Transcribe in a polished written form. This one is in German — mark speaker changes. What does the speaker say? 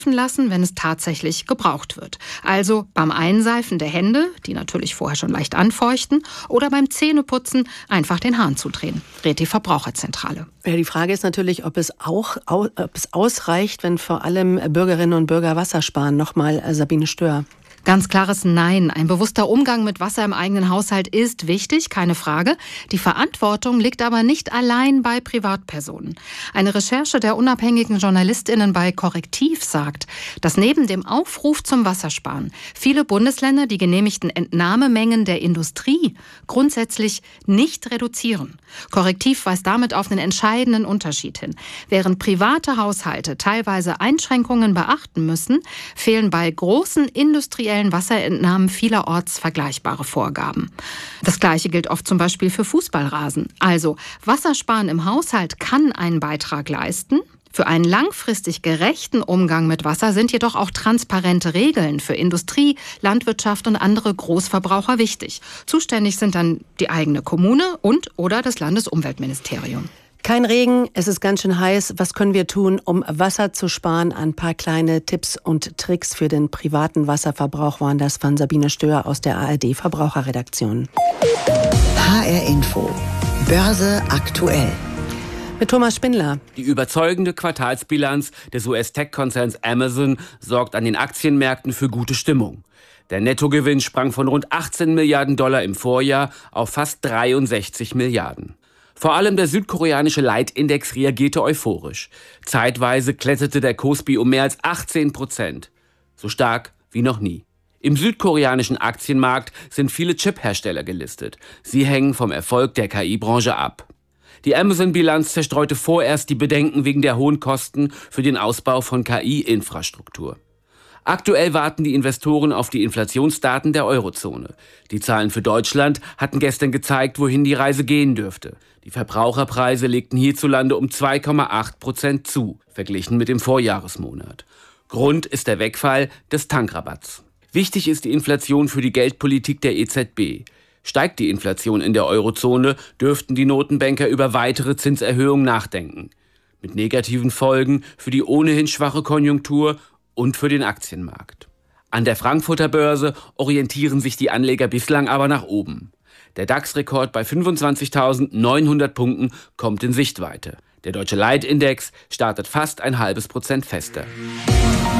Speaker 1: lassen, wenn es tatsächlich gebraucht wird. Also beim Einseifen der Hände, die natürlich vorher schon leicht anfeuchten, oder beim Zähneputzen einfach den Hahn zudrehen, rät die Verbraucherzentrale.
Speaker 2: Ja, die Frage ist natürlich, ob es ausreicht, wenn vor allem Bürgerinnen und Bürger Wasser sparen. Nochmal Sabine Stör.
Speaker 1: Ganz klares Nein. Ein bewusster Umgang mit Wasser im eigenen Haushalt ist wichtig, keine Frage. Die Verantwortung liegt aber nicht allein bei Privatpersonen. Eine Recherche der unabhängigen JournalistInnen bei Correctiv sagt, dass neben dem Aufruf zum Wassersparen viele Bundesländer die genehmigten Entnahmemengen der Industrie grundsätzlich nicht reduzieren. Correctiv weist damit auf einen entscheidenden Unterschied hin. Während private Haushalte teilweise Einschränkungen beachten müssen, fehlen bei großen industriellen Wasserentnahmen vielerorts vergleichbare Vorgaben. Das Gleiche gilt oft zum Beispiel für Fußballrasen. Also Wassersparen im Haushalt kann einen Beitrag leisten. Für einen langfristig gerechten Umgang mit Wasser sind jedoch auch transparente Regeln für Industrie, Landwirtschaft und andere Großverbraucher wichtig. Zuständig sind dann die eigene Kommune und/oder das Landesumweltministerium.
Speaker 2: Kein Regen, es ist ganz schön heiß. Was können wir tun, um Wasser zu sparen? Ein paar kleine Tipps und Tricks für den privaten Wasserverbrauch waren das von Sabine Stör aus der ARD Verbraucherredaktion.
Speaker 3: HR Info. Börse aktuell.
Speaker 2: Mit Thomas Spindler.
Speaker 4: Die überzeugende Quartalsbilanz des US-Tech-Konzerns Amazon sorgt an den Aktienmärkten für gute Stimmung. Der Nettogewinn sprang von rund 18 Milliarden Dollar im Vorjahr auf fast 63 Milliarden. Vor allem der südkoreanische Leitindex reagierte euphorisch. Zeitweise kletterte der Kospi um mehr als 18%. So stark wie noch nie. Im südkoreanischen Aktienmarkt sind viele Chip-Hersteller gelistet. Sie hängen vom Erfolg der KI-Branche ab. Die Amazon-Bilanz zerstreute vorerst die Bedenken wegen der hohen Kosten für den Ausbau von KI-Infrastruktur. Aktuell warten die Investoren auf die Inflationsdaten der Eurozone. Die Zahlen für Deutschland hatten gestern gezeigt, wohin die Reise gehen dürfte. Die Verbraucherpreise legten hierzulande um 2,8% zu, verglichen mit dem Vorjahresmonat. Grund ist der Wegfall des Tankrabatts. Wichtig ist die Inflation für die Geldpolitik der EZB. Steigt die Inflation in der Eurozone, dürften die Notenbanker über weitere Zinserhöhungen nachdenken. Mit negativen Folgen für die ohnehin schwache Konjunktur und für den Aktienmarkt. An der Frankfurter Börse orientieren sich die Anleger bislang aber nach oben. Der DAX-Rekord bei 25.900 Punkten kommt in Sichtweite. Der deutsche Leitindex startet fast 0,5% fester.